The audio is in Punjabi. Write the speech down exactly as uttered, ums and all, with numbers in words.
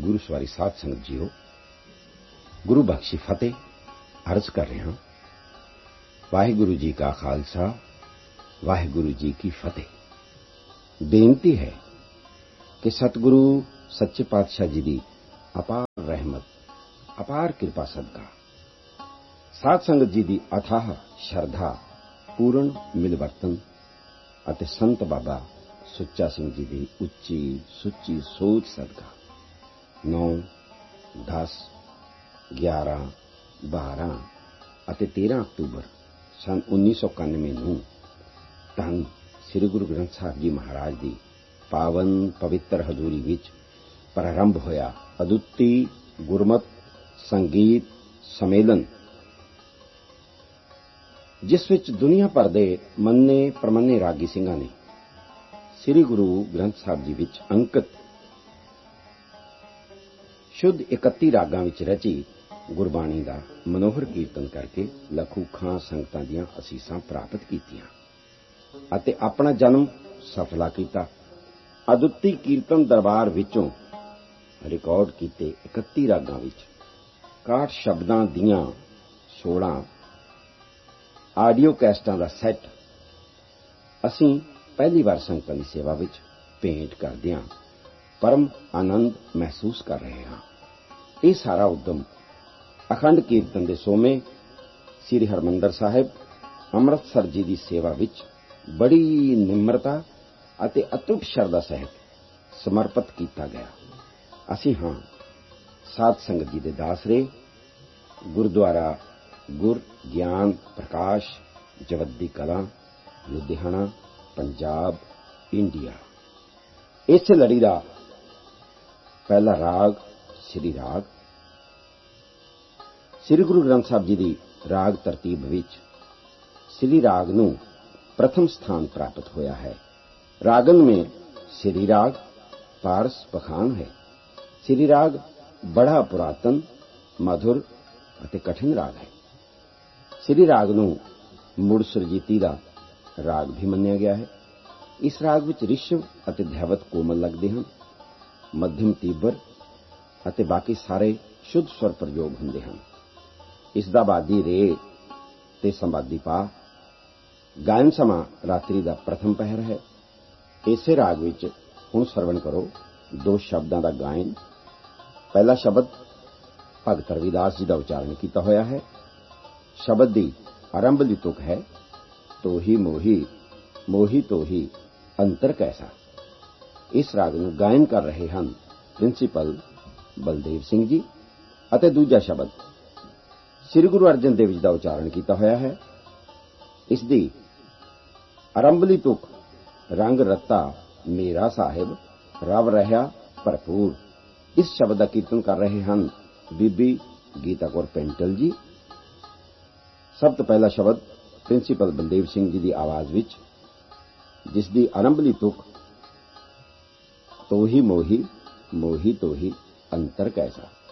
गुरु सवारी साध संगत जीओ, गुरु बख्शी फतेह अर्ज कर रहा। वाहिगुरु जी का खालसा, वाहिगुरु जी की फतेह। बेनती है कि सतगुरु सच्चे पातशाह जी की अपार रहमत, अपार कृपा सदका साध संगत जी की अथाह श्रद्धा, पूर्ण मिलवर्तन ਅਤੇ संत बाबा सुच्चा सिंह जी की उच्ची सुच्ची सोच सदका नौ दस ग्यारह बारह ਅਤੇ तेरह अक्तूबर सन उन्नीस सौ इक्यानवे ਨੂੰ ਧੰਨ ਸ੍ਰੀ ਗੁਰੂ ਗ੍ਰੰਥ ਸਾਹਿਬ ਜੀ ਮਹਾਰਾਜ ਦੀ ਪਾਵਨ ਪਵਿੱਤਰ ਹਜ਼ੂਰੀ ਵਿੱਚ ਪ੍ਰਾਰੰਭ ਹੋਇਆ ਅਦੁੱਤੀ ਗੁਰਮਤ ਸੰਗੀਤ ਸੰਮੇਲਨ, ਜਿਸ ਵਿੱਚ ਦੁਨੀਆ ਭਰ ਦੇ ਮੰਨੇ ਪ੍ਰਮੰਨੇ ਰਾਗੀ ਸਿੰਘਾਂ ਨੇ ਸ੍ਰੀ ਗੁਰੂ ਗ੍ਰੰਥ ਸਾਹਿਬ ਜੀ ਵਿੱਚ ਅੰਕਿਤ ਸ਼ੁੱਧ ਇਕੱਤੀ ਰਾਗਾਂ ਵਿੱਚ ਰਚੀ ਗੁਰਬਾਣੀ ਦਾ ਮਨੋਹਰ ਕੀਰਤਨ ਕਰਕੇ ਲੱਖਾਂ ਸੰਗਤਾਂ ਦੀਆਂ ਅਸੀਸਾਂ ਪ੍ਰਾਪਤ ਕੀਤੀਆਂ ਅਤੇ ਆਪਣਾ ਜਨਮ ਸਫਲਾ ਕੀਤਾ। ਅਦੁੱਤੀ ਕੀਰਤਨ ਦਰਬਾਰ ਵਿੱਚੋਂ ਰਿਕਾਰਡ ਕੀਤੇ ਇਕੱਤੀ ਰਾਗਾਂ ਵਿੱਚ ਇਕਾਹਠ ਸ਼ਬਦਾਂ ਦੀਆਂ ਸੋਲ੍ਹਾਂ ਆਡੀਓ ਕੈਸਟਾਂ ਦਾ ਸੈੱਟ ਅਸੀਂ ਪਹਿਲੀ ਵਾਰ ਸੰਗਤਾਂ ਦੀ ਸੇਵਾ ਵਿੱਚ ਭੇਂਟ ਕਰਦਿਆਂ ਪਰਮ ਆਨੰਦ ਮਹਿਸੂਸ ਕਰ ਰਹੇ ਹਾਂ। ਇਹ ਸਾਰਾ ਉਦਮ ਅਖੰਡ ਕੀਰਤਨ ਦੇ ਸੋਮੇ ਸ੍ਰੀ ਹਰਿਮੰਦਰ ਸਾਹਿਬ ਅੰਮ੍ਰਿਤਸਰ ਜੀ ਦੀ ਸੇਵਾ ਵਿੱਚ ਬੜੀ ਨਿਮਰਤਾ ਅਤੇ ਅਤੁੱਟ ਸ਼ਰਧਾ ਸਹਿਤ ਸਮਰਪਿਤ ਕੀਤਾ ਗਿਆ। ਅਸੀਂ ਹਾਂ ਸਾਧ ਸੰਗਤ ਜੀ ਦੇ ਦਾਸਰੇ, ਗੁਰਦੁਆਰਾ ਗੁਰ ਗਿਆਨ ਪ੍ਰਕਾਸ਼ ਜਵੱਦੀ ਕਲਾਂ, ਲੁਧਿਆਣਾ, ਪੰਜਾਬ, ਇੰਡੀਆ। ਇਸੇ ਲੜੀ ਦਾ ਪਹਿਲਾ ਰਾਗ ਸ੍ਰੀ ਰਾਗ। ਸ੍ਰੀ ਗੁਰੂ ਗ੍ਰੰਥ ਸਾਹਿਬ ਜੀ ਦੀ ਰਾਗ ਤਰਤੀਬ ਵਿੱਚ ਸ੍ਰੀ ਰਾਗ ਨੂੰ प्रथम स्थान प्राप्त होया है। रागन में श्री राग पारस पखान है। श्री राग बड़ा पुरातन, मधुर ਅਤੇ कठिन राग है। श्री राग ਨੂੰ ਮੁੜ ਸੁਰਜੀਤੀ ਦਾ ਰਾਗ ਵੀ ਮੰਨਿਆ ਗਿਆ ਹੈ। ਇਸ ਰਾਗ ਵਿੱਚ ਰਿਸ਼ਵ ਅਤੇ ਧੈਵਤ ਕੋਮਲ ਲੱਗਦੇ ਹਨ। ਮੱਧਮ ਤੀਬਰ ਅਤੇ ਬਾਕੀ ਸਾਰੇ ਸ਼ੁੱਧ ਸਵਰ ਪ੍ਰਯੋਗ ਹੁੰਦੇ ਹਨ। ਇਸ ਦਾ ਬਾਦੀ ਰੇ ਤੇ ਸੰਵਾਦੀ ਪਾ। ਗਾਇਨ ਸਮਾਂ ਰਾਤਰੀ ਦਾ ਪ੍ਰਥਮ ਪਹਿਰ ਹੈ। ਇਸੇ ਰਾਗ ਵਿੱਚ ਹੁਣ ਸਰਵਣ ਕਰੋ ਦੋ ਸ਼ਬਦਾਂ ਦਾ ਗਾਇਨ। ਪਹਿਲਾ ਸ਼ਬਦ ਭਗਤ ਰਵਿਦਾਸ ਜੀ ਦਾ ਉਚਾਰਨ ਕੀਤਾ ਹੋਇਆ ਹੈ। ਸ਼ਬਦ ਦੀ ਆਰੰਭਲੀ ਤੁਕ ਹੈ ਤੋਹੀ ਮੋਹੀ ਮੋਹੀ ਤੋਹੀ ਅੰਤਰ ਕੈਸਾ। ਇਸ ਰਾਗ ਨੂੰ ਗਾਇਨ ਕਰ ਰਹੇ ਹਨ ਪ੍ਰਿੰਸੀਪਲ ਬਲਦੇਵ ਸਿੰਘ ਜੀ। ਅਤੇ ਦੂਜਾ ਸ਼ਬਦ ਸ੍ਰੀ ਗੁਰੂ ਅਰਜਨ ਦੇਵ ਜੀ ਦਾ ਉਚਾਰਨ ਕੀਤਾ ਹੋਇਆ ਹੈ। ਇਸ ਦੀ ਆਰੰਭਲੀ ਤੁਕ ਰੰਗ ਰੱਤਾ ਮੇਰਾ ਸਾਹਿਬ ਰਵ ਰਿਹਾ ਭਰਪੂਰ। ਇਸ ਸ਼ਬਦ ਦਾ ਕੀਰਤਨ ਕਰ ਰਹੇ ਹਨ ਬੀਬੀ ਗੀਤਾ ਕੌਰ ਪੈਂਟਲ ਜੀ। ਸਭ ਤੋਂ ਪਹਿਲਾ ਸ਼ਬਦ ਪ੍ਰਿੰਸੀਪਲ ਬਲਦੇਵ ਸਿੰਘ ਜੀ ਦੀ ਆਵਾਜ਼ ਵਿੱਚ, ਜਿਸ ਦੀ ਆਰੰਭਲੀ ਤੁਕ ਤੋਹੀ ਮੋਹੀ ਮੋਹੀ ਤੋਹੀ ਅੰਤਰ ਕੈਸਾ।